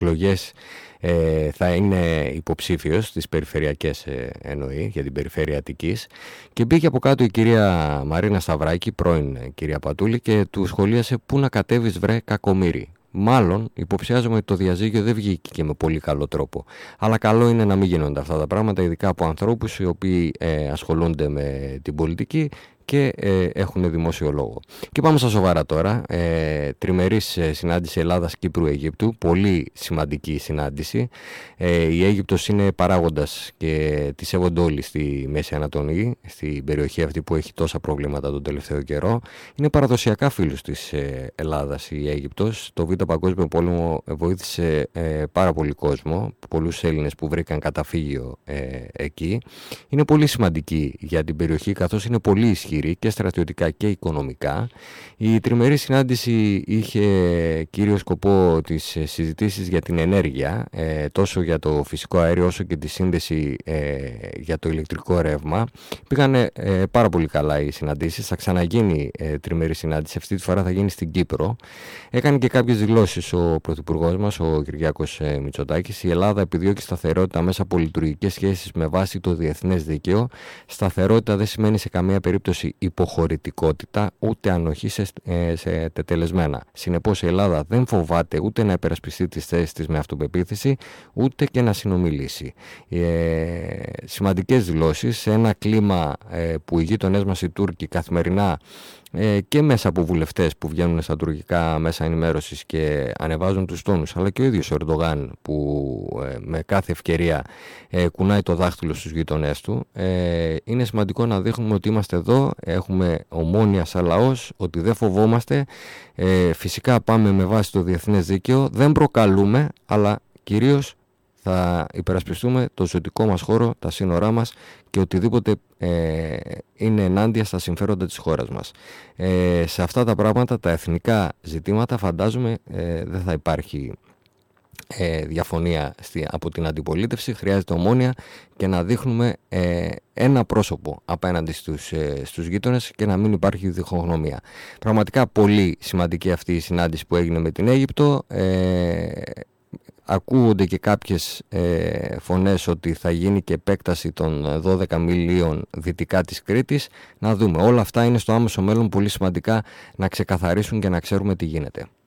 εκλογές θα είναι υποψήφιος στις περιφερειακές εννοεί, για την περιφέρεια Αττικής, και μπήκε από κάτω η κυρία Μαρίνα Σταυράκη, πρώην κυρία Πατούλη, και του σχολίασε «Πού να κατέβεις βρε κακομοίρη». Μάλλον υποψιάζομαι ότι το διαζύγιο δεν βγήκε και με πολύ καλό τρόπο. Αλλά καλό είναι να μην γίνονται αυτά τα πράγματα, ειδικά από ανθρώπους οι οποίοι ασχολούνται με την πολιτική και έχουν δημόσιο λόγο. Και πάμε στα σοβαρά τώρα. Τριμερής συνάντηση Ελλάδας-Κύπρου-Αιγύπτου. Πολύ σημαντική συνάντηση. Η Αίγυπτος είναι παράγοντας και τη σέβονται όλοι στη Μέση Ανατολή, στην περιοχή αυτή που έχει τόσα προβλήματα τον τελευταίο καιρό. Είναι παραδοσιακά φίλους της Ελλάδας η Αίγυπτος. Το Β' Παγκόσμιο Πόλεμο βοήθησε πάρα πολύ κόσμο, πολλούς Έλληνες που βρήκαν καταφύγιο εκεί. Είναι πολύ σημαντική για την περιοχή, καθώς είναι πολύ ισχυρή και στρατιωτικά και οικονομικά. Η τριμερή συνάντηση είχε κύριο σκοπό τις συζητήσεις για την ενέργεια, τόσο για το φυσικό αέριο όσο και τη σύνδεση για το ηλεκτρικό ρεύμα. Πήγανε πάρα πολύ καλά οι συναντήσεις. Θα ξαναγίνει τριμερή συνάντηση, αυτή τη φορά θα γίνει στην Κύπρο. Έκανε και κάποιες δηλώσεις ο Πρωθυπουργός μας, ο Κυριάκος Μητσοτάκης. Η Ελλάδα επιδιώκει σταθερότητα μέσα από λειτουργικές σχέσεις με βάση το διεθνές δίκαιο. Σταθερότητα δεν σημαίνει σε καμία περίπτωση υποχωρητικότητα, ούτε ανοχή σε τετελεσμένα. Συνεπώς η Ελλάδα δεν φοβάται ούτε να υπερασπιστεί τις θέσεις της με αυτοπεποίθηση, ούτε και να συνομιλήσει. Σημαντικές δηλώσεις σε ένα κλίμα που οι γείτονές μας οι Τούρκοι καθημερινά και μέσα από βουλευτές που βγαίνουν στα τουρκικά μέσα ενημέρωσης και ανεβάζουν τους τόνους, αλλά και ο ίδιος ο Ερντογάν που με κάθε ευκαιρία κουνάει το δάχτυλο στους γείτονές του. Είναι σημαντικό να δείχνουμε ότι είμαστε εδώ, έχουμε ομόνοια σαν λαός, ότι δεν φοβόμαστε, φυσικά πάμε με βάση το διεθνές δίκαιο, δεν προκαλούμε, αλλά κυρίως θα υπερασπιστούμε το ζωτικό μας χώρο, τα σύνορά μας και οτιδήποτε είναι ενάντια στα συμφέροντα της χώρας μας. Σε αυτά τα πράγματα, τα εθνικά ζητήματα, φαντάζομαι δεν θα υπάρχει διαφωνία από την αντιπολίτευση. Χρειάζεται ομόνοια και να δείχνουμε ένα πρόσωπο απέναντι στους γείτονες και να μην υπάρχει διχογνωμία. Πραγματικά πολύ σημαντική αυτή η συνάντηση που έγινε με την Αίγυπτο. Ακούγονται και κάποιες φωνές ότι θα γίνει και επέκταση των 12 μιλίων δυτικά της Κρήτης. Να δούμε. Όλα αυτά είναι στο άμεσο μέλλον πολύ σημαντικά να ξεκαθαρίσουν και να ξέρουμε τι γίνεται.